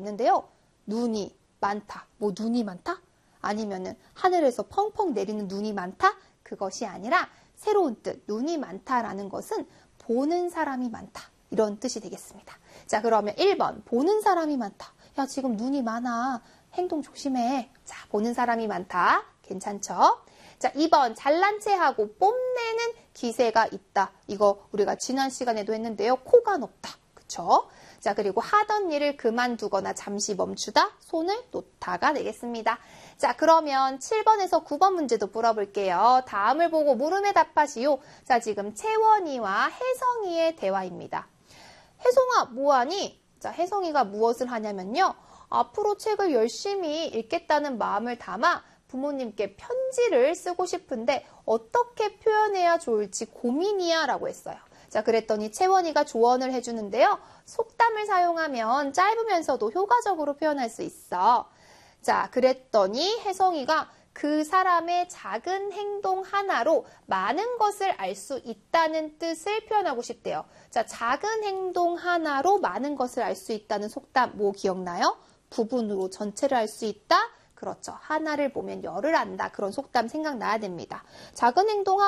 있는데요. 눈이 많다. 뭐 눈이 많다? 아니면은 하늘에서 펑펑 내리는 눈이 많다? 그것이 아니라 새로운 뜻, 눈이 많다라는 것은 보는 사람이 많다. 이런 뜻이 되겠습니다. 자, 그러면 1번, 보는 사람이 많다. 야, 지금 눈이 많아. 행동 조심해. 자, 보는 사람이 많다. 괜찮죠? 자, 2번, 잘난 체하고 뽐내는 기세가 있다. 이거 우리가 지난 시간에도 했는데요. 코가 높다. 그쵸? 자, 그리고 하던 일을 그만두거나 잠시 멈추다, 손을 놓다가 되겠습니다. 자, 그러면 7번에서 9번 문제도 풀어볼게요. 다음을 보고 물음에 답하시오. 자, 지금 채원이와 혜성이의 대화입니다. 혜성아, 뭐하니? 자, 혜성이가 무엇을 하냐면요. 앞으로 책을 열심히 읽겠다는 마음을 담아 부모님께 편지를 쓰고 싶은데 어떻게 표현해야 좋을지 고민이야 라고 했어요. 자, 그랬더니 채원이가 조언을 해주는데요. 속담을 사용하면 짧으면서도 효과적으로 표현할 수 있어. 자, 그랬더니 혜성이가 그 사람의 작은 행동 하나로 많은 것을 알 수 있다는 뜻을 표현하고 싶대요. 자, 작은 행동 하나로 많은 것을 알 수 있다는 속담 뭐 기억나요? 부분으로 전체를 알 수 있다? 그렇죠. 하나를 보면 열을 안다. 그런 속담 생각나야 됩니다. 작은 행동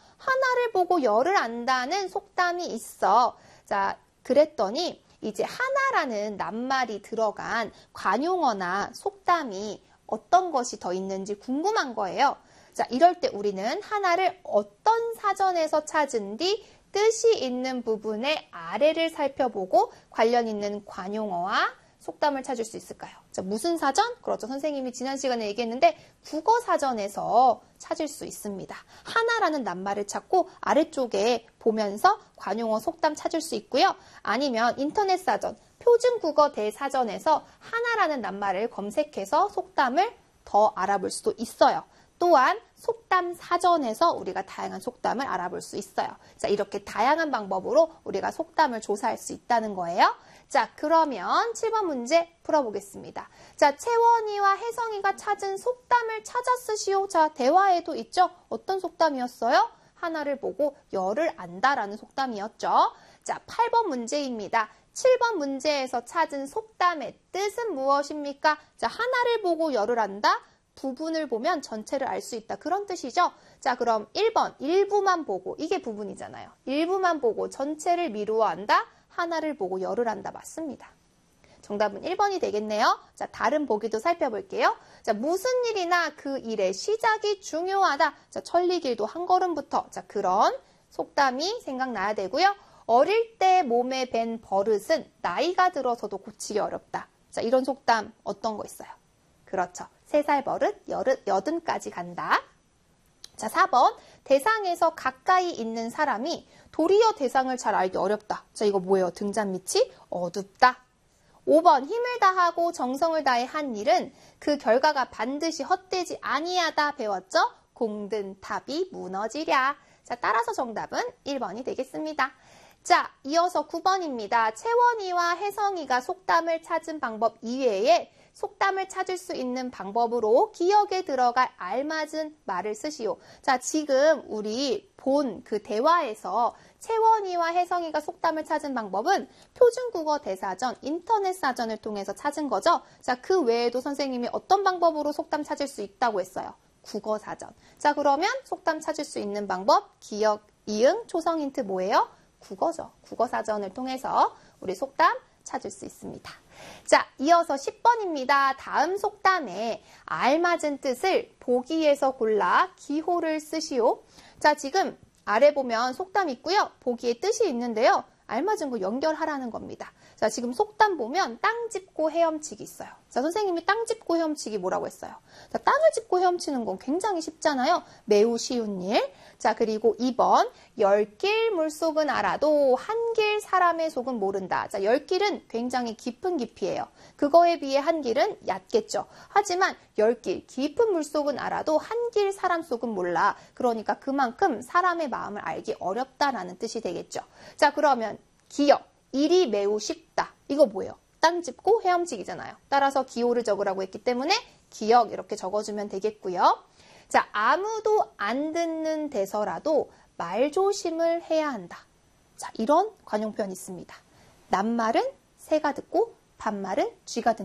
하나를 보고 열을 안다는 속담이 있어. 자, 그랬더니 이제 하나라는 낱말이 들어간 관용어나 속담이 어떤 것이 더 있는지 궁금한 거예요. 자, 이럴 때 우리는 하나를 어떤 사전에서 찾은 뒤 뜻이 있는 부분의 아래를 살펴보고 관련 있는 관용어와 속담을 찾을 수 있을까요? 자, 무슨 사전? 그렇죠. 선생님이 지난 시간에 얘기했는데 국어 사전에서 찾을 수 있습니다. 하나라는 낱말을 찾고 아래쪽에 보면서 관용어 속담 찾을 수 있고요. 아니면 인터넷 사전, 표준국어 대사전에서 하나라는 낱말을 검색해서 속담을 더 알아볼 수도 있어요. 또한 속담 사전에서 우리가 다양한 속담을 알아볼 수 있어요. 자, 이렇게 다양한 방법으로 우리가 속담을 조사할 수 있다는 거예요. 자, 그러면 7번 문제 풀어보겠습니다. 자, 채원이와 혜성이가 찾은 속담을 찾아 쓰시오. 자, 대화에도 있죠? 어떤 속담이었어요? 하나를 보고 열을 안다라는 속담이었죠. 자, 8번 문제입니다. 7번 문제에서 찾은 속담의 뜻은 무엇입니까? 자, 하나를 보고 열을 안다. 부분을 보면 전체를 알 수 있다. 그런 뜻이죠. 자, 그럼 1번, 일부만 보고, 이게 부분이잖아요. 일부만 보고 전체를 미루어 안다. 하나를 보고 열을 안다. 맞습니다. 정답은 1번이 되겠네요. 자, 다른 보기도 살펴볼게요. 자, 무슨 일이나 그 일의 시작이 중요하다. 자, 천리길도 한 걸음부터. 자, 그런 속담이 생각나야 되고요. 어릴 때 몸에 밴 버릇은 나이가 들어서도 고치기 어렵다. 자, 이런 속담 어떤 거 있어요? 그렇죠. 3살 버릇, 여든까지 간다. 자, 4번. 대상에서 가까이 있는 사람이 도리어 대상을 잘 알기 어렵다. 자, 이거 뭐예요? 등잔 밑이 어둡다. 5번. 힘을 다하고 정성을 다해 한 일은 그 결과가 반드시 헛되지 아니하다 배웠죠? 공든 탑이 무너지랴. 자, 따라서 정답은 1번이 되겠습니다. 자, 이어서 9번입니다. 채원이와 혜성이가 속담을 찾은 방법 이외에 속담을 찾을 수 있는 방법으로 기억에 들어갈 알맞은 말을 쓰시오. 자, 지금 우리 본 그 대화에서 채원이와 혜성이가 속담을 찾은 방법은 표준국어 대사전, 인터넷 사전을 통해서 찾은 거죠. 자, 그 외에도 선생님이 어떤 방법으로 속담 찾을 수 있다고 했어요? 국어 사전. 자, 그러면 속담 찾을 수 있는 방법, 기억, 이응, 초성 힌트 뭐예요? 국어죠. 국어 사전을 통해서 우리 속담 찾을 수 있습니다. 자, 이어서 10번입니다. 다음 속담에 알맞은 뜻을 보기에서 골라 기호를 쓰시오. 자, 지금 아래 보면 속담 있고요. 보기에 뜻이 있는데요. 알맞은 거 연결하라는 겁니다. 자, 지금 속담 보면 땅 짚고 헤엄치기 있어요. 자, 선생님이 땅 짚고 헤엄치기 뭐라고 했어요? 자, 땅을 짚고 헤엄치는 건 굉장히 쉽잖아요. 매우 쉬운 일. 자, 그리고 2번. 10길 물속은 알아도 한 길 사람의 속은 모른다. 자, 10길은 굉장히 깊은 깊이예요. 그거에 비해 한 길은 얕겠죠. 하지만 10길 깊은 물속은 알아도 한 길 사람 속은 몰라. 그러니까 그만큼 사람의 마음을 알기 어렵다라는 뜻이 되겠죠. 자, 그러면 기억. 일이 매우 쉽다. 이거 뭐예요? 땅 짚고 헤엄치기잖아요. 따라서 기호를 적으라고 했기 때문에 기억 이렇게 적어주면 되겠고요. 자, 아무도 안 듣는 데서라도 말조심을 해야 한다. 자, 이런 관용표현이 있습니다. 낱말은 새가 듣고 반말은 쥐가 듣는다.